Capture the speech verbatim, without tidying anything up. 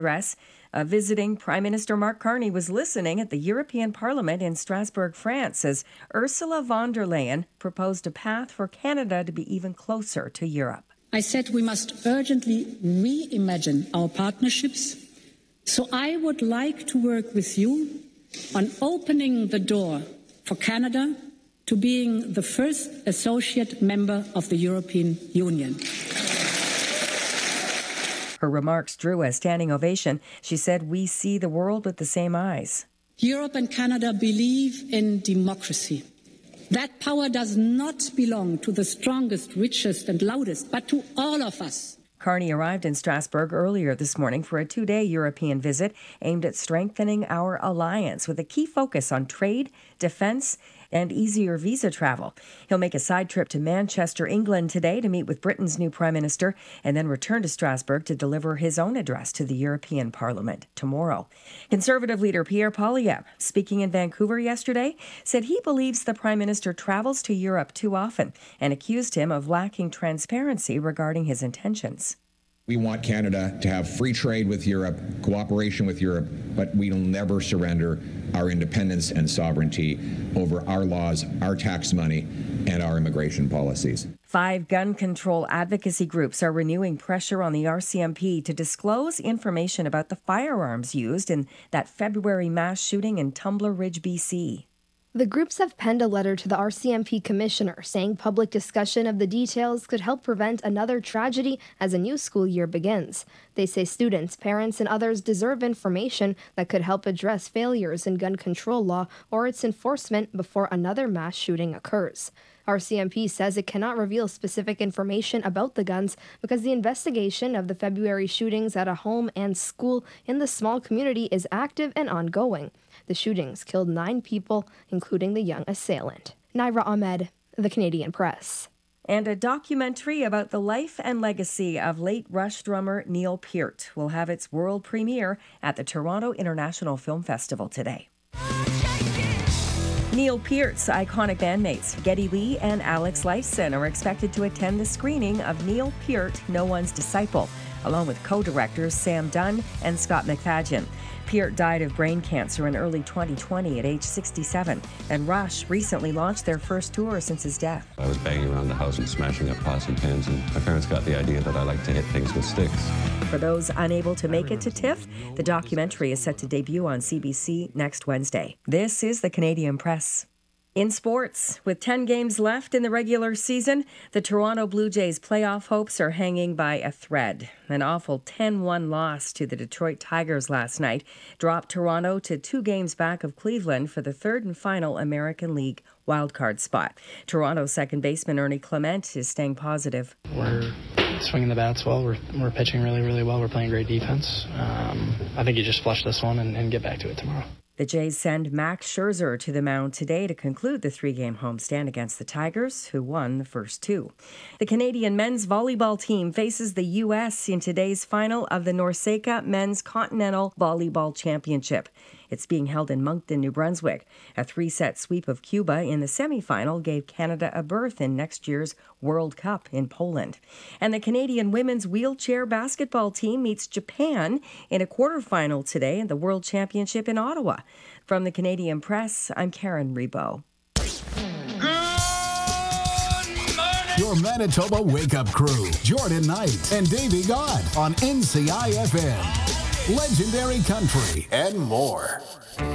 address. Uh, visiting Prime Minister Mark Carney was listening at the European Parliament in Strasbourg, France, as Ursula von der Leyen proposed a path for Canada to be even closer to Europe. I said we must urgently reimagine our partnerships. So I would like to work with you on opening the door for Canada to being the first associate member of the European Union. Her remarks drew a standing ovation. She said, "We see the world with the same eyes." Europe and Canada believe in democracy. That power does not belong to the strongest, richest and loudest, but to all of us. Carney arrived in Strasbourg earlier this morning for a two-day European visit aimed at strengthening our alliance with a key focus on trade, defense, and easier visa travel. He'll make a side trip to Manchester, England today to meet with Britain's new Prime Minister and then return to Strasbourg to deliver his own address to the European Parliament tomorrow. Conservative leader Pierre Poilievre, speaking in Vancouver yesterday, said he believes the Prime Minister travels to Europe too often and accused him of lacking transparency regarding his intentions. We want Canada to have free trade with Europe, cooperation with Europe, but we'll never surrender our independence and sovereignty over our laws, our tax money, and our immigration policies. Five gun control advocacy groups are renewing pressure on the R C M P to disclose information about the firearms used in that February mass shooting in Tumbler Ridge, B C. The groups have penned a letter to the R C M P commissioner saying public discussion of the details could help prevent another tragedy as a new school year begins. They say students, parents, and others deserve information that could help address failures in gun control law or its enforcement before another mass shooting occurs. R C M P says it cannot reveal specific information about the guns because the investigation of the February shootings at a home and school in the small community is active and ongoing. The shootings killed nine people, including the young assailant. Naira Ahmed, The Canadian Press. And a documentary about the life and legacy of late Rush drummer Neil Peart will have its world premiere at the Toronto International Film Festival today. Neil Peart's iconic bandmates, Geddy Lee and Alex Lifeson, are expected to attend the screening of Neil Peart, No One's Disciple, along with co-directors Sam Dunn and Scott McFadden. Peart died of brain cancer in early twenty twenty at age sixty-seven, and Rush recently launched their first tour since his death. I was banging around the house and smashing up pots and pans, and my parents got the idea that I like to hit things with sticks. For those unable to make it to TIFF, the documentary is set to debut on C B C next Wednesday. This is the Canadian Press. In sports, with ten games left in the regular season, the Toronto Blue Jays' playoff hopes are hanging by a thread. An awful ten one loss to the Detroit Tigers last night dropped Toronto to two games back of Cleveland for the third and final American League wildcard spot. Toronto's second baseman Ernie Clement is staying positive. We're swinging the bats well. We're, we're pitching really, really well. We're playing great defense. Um, I think you just flush this one and, and get back to it tomorrow. The Jays send Max Scherzer to the mound today to conclude the three-game homestand against the Tigers, who won the first two. The Canadian men's volleyball team faces the U S in today's final of the NORCECA Men's Continental Volleyball Championship. It's being held in Moncton, New Brunswick. A three-set sweep of Cuba in the semifinal gave Canada a berth in next year's World Cup in Poland. And the Canadian women's wheelchair basketball team meets Japan in a quarterfinal today in the World Championship in Ottawa. From the Canadian Press, I'm Karen Rebo. Your Manitoba Wake-Up Crew, Jordan Knight and Davey God on N C I F M. Legendary country and more.